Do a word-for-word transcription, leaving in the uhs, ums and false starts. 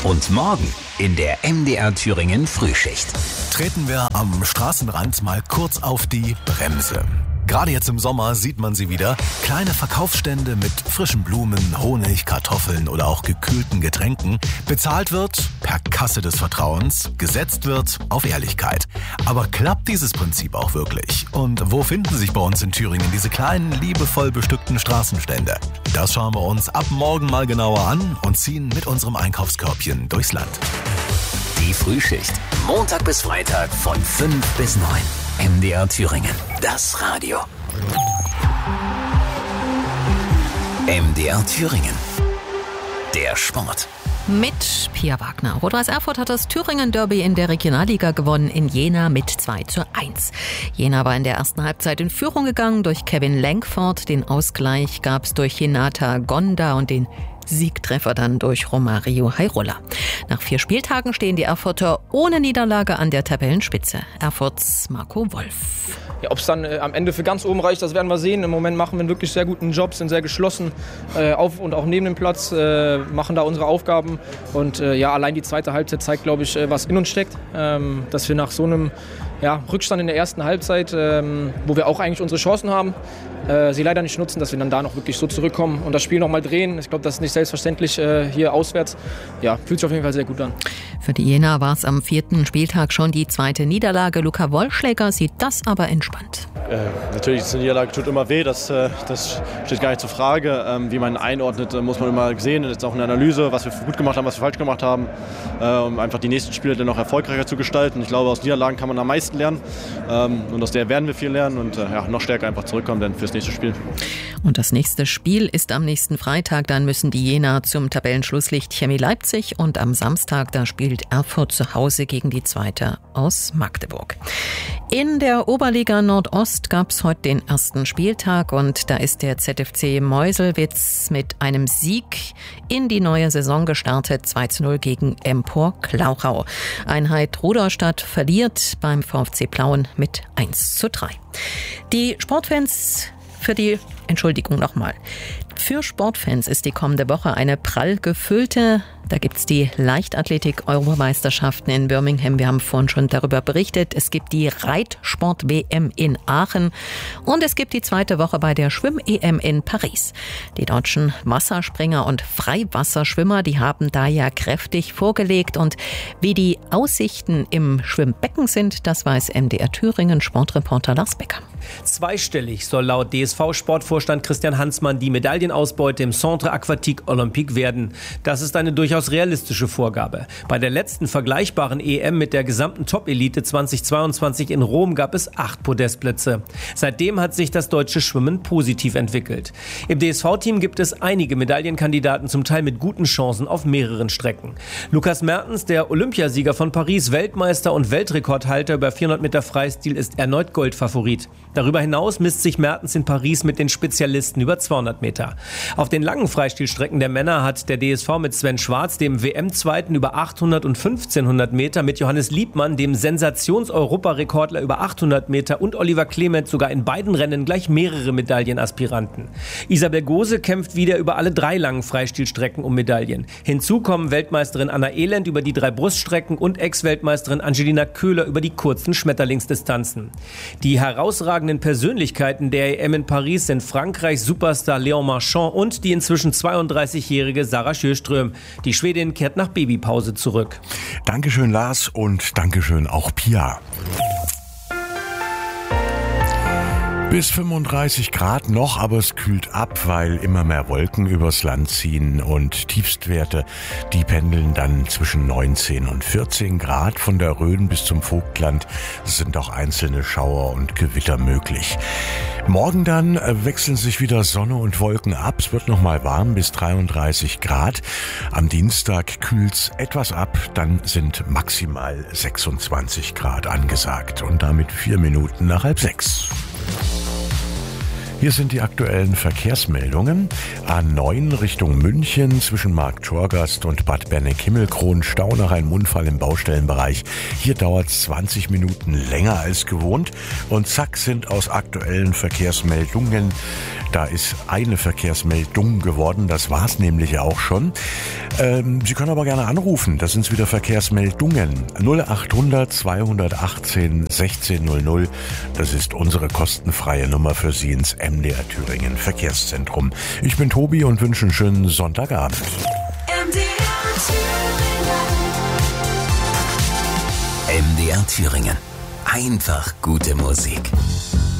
Und morgen in der M D R Thüringen Frühschicht. Treten wir am Straßenrand mal kurz auf die Bremse. Gerade jetzt im Sommer sieht man sie wieder. Kleine Verkaufsstände mit frischen Blumen, Honig, Kartoffeln oder auch gekühlten Getränken. Bezahlt wird per Kasse des Vertrauens, gesetzt wird auf Ehrlichkeit. Aber klappt dieses Prinzip auch wirklich? Und wo finden sich bei uns in Thüringen diese kleinen, liebevoll bestückten Straßenstände? Das schauen wir uns ab morgen mal genauer an und ziehen mit unserem Einkaufskörbchen durchs Land. Die Frühschicht. Montag bis Freitag von fünf bis neun. M D R Thüringen. Das Radio. M D R Thüringen. Der Sport. Mit Pia Wagner. Rot-Weiß Erfurt hat das Thüringen-Derby in der Regionalliga gewonnen in Jena mit zwei zu eins. Jena war in der ersten Halbzeit in Führung gegangen durch Kevin Lenkford. Den Ausgleich gab es durch Hinata Gonda und den Siegtreffer dann durch Romario Hairola. Nach vier Spieltagen stehen die Erfurter ohne Niederlage an der Tabellenspitze. Erfurts Marco Wolf. Ja, ob es dann äh, am Ende für ganz oben reicht, das werden wir sehen. Im Moment machen wir einen wirklich sehr guten Job, sind sehr geschlossen äh, auf und auch neben dem Platz, äh, machen da unsere Aufgaben. Und äh, ja, allein die zweite Halbzeit zeigt, glaube ich, äh, was in uns steckt. Ähm, dass wir nach so einem ja, Rückstand in der ersten Halbzeit, ähm, wo wir auch eigentlich unsere Chancen haben, äh, sie leider nicht nutzen, dass wir dann da noch wirklich so zurückkommen und das Spiel noch mal drehen. Ich glaube, das ist nicht selbstverständlich äh, hier auswärts. Ja, fühlt sich auf jeden Fall sehr gut an. Für die Jena war es am vierten Spieltag schon die zweite Niederlage. Luca Wollschläger sieht das aber entspannt. Äh, natürlich, die Niederlage tut immer weh, das, äh, das steht gar nicht zur Frage. Ähm, wie man einordnet, äh, muss man immer sehen. Jetzt auch eine Analyse, was wir gut gemacht haben, was wir falsch gemacht haben, äh, um einfach die nächsten Spiele dann noch erfolgreicher zu gestalten. Ich glaube, aus Niederlagen kann man am meisten lernen ähm, und aus der werden wir viel lernen und äh, ja, noch stärker einfach zurückkommen dann fürs nächste Spiel. Und das nächste Spiel ist am nächsten Freitag. Dann müssen die Jena zum Tabellenschlusslicht Chemie Leipzig und am Samstag, da spielt Erfurt zu Hause gegen die Zweite aus Magdeburg. In der Oberliga Nordost gab es heute den ersten Spieltag und da ist der Z F C Meuselwitz mit einem Sieg in die neue Saison gestartet. zwei zu null gegen Empor Klauchau. Einheit Rudolstadt verliert beim VfC Plauen mit eins zu drei. Die Sportfans für die, Entschuldigung nochmal, für Sportfans ist die kommende Woche eine prall gefüllte. Da gibt's die Leichtathletik-Europameisterschaften in Birmingham. Wir haben vorhin schon darüber berichtet. Es gibt die Reitsport-W M in Aachen und es gibt die zweite Woche bei der Schwimm-E M in Paris. Die deutschen Wasserspringer und Freiwasserschwimmer, die haben da ja kräftig vorgelegt. Und wie die Aussichten im Schwimmbecken sind, das weiß M D R Thüringen Sportreporter Lars Becker. Zweistellig soll laut D S V-Sportvorstand Christian Hansmann die Medaillenausbeute im Centre Aquatique Olympique werden. Das ist eine durchaus realistische Vorgabe. Bei der letzten vergleichbaren E M mit der gesamten Top-Elite zweitausendzweiundzwanzig in Rom gab es acht Podestplätze. Seitdem hat sich das deutsche Schwimmen positiv entwickelt. Im D S V-Team gibt es einige Medaillenkandidaten, zum Teil mit guten Chancen auf mehreren Strecken. Lukas Mertens, der Olympiasieger von Paris, Weltmeister und Weltrekordhalter über vierhundert Meter Freistil, ist erneut Goldfavorit. Darüber hinaus misst sich Mertens in Paris mit den Spezialisten über zweihundert Meter. Auf den langen Freistilstrecken der Männer hat der D S V mit Sven Schwarz, dem W M-Zweiten über achthundert und fünfzehnhundert Meter, mit Johannes Liebmann, dem Sensations-Europarekordler über achthundert Meter und Oliver Clement sogar in beiden Rennen gleich mehrere Medaillenaspiranten. Isabel Gose kämpft wieder über alle drei langen Freistilstrecken um Medaillen. Hinzu kommen Weltmeisterin Anna Elend über die drei Bruststrecken und Ex-Weltmeisterin Angelina Köhler über die kurzen Schmetterlingsdistanzen. Die herausragenden Persönlichkeiten der E M in Paris sind Frankreichs Superstar Léon Marchand und die inzwischen zweiunddreißigjährige Sarah Sjöström. Die Schwedin kehrt nach Babypause zurück. Dankeschön, Lars, und Dankeschön auch Pia. Bis fünfunddreißig Grad noch, aber es kühlt ab, weil immer mehr Wolken übers Land ziehen und Tiefstwerte, die pendeln dann zwischen neunzehn und vierzehn Grad. Von der Rhön bis zum Vogtland sind auch einzelne Schauer und Gewitter möglich. Morgen dann wechseln sich wieder Sonne und Wolken ab. Es wird nochmal warm bis dreiunddreißig Grad. Am Dienstag kühlt's etwas ab, dann sind maximal sechsundzwanzig Grad angesagt. Und damit vier Minuten nach halb sechs. Hier sind die aktuellen Verkehrsmeldungen. A neun Richtung München zwischen Marktschorgast und Bad Berneck-Himmelkron Stau nach einem Unfall im Baustellenbereich. Hier dauert es zwanzig Minuten länger als gewohnt. Und zack, sind aus aktuellen Verkehrsmeldungen, da ist eine Verkehrsmeldung geworden, das war's nämlich auch schon. Ähm, Sie können aber gerne anrufen, das sind wieder Verkehrsmeldungen. null achthundert zweihundertachtzehn sechzehnhundert, das ist unsere kostenfreie Nummer für Sie ins M D R Thüringen Verkehrszentrum. Ich bin Tobi und wünsche einen schönen Sonntagabend. M D R Thüringen. M D R Thüringen. Einfach gute Musik.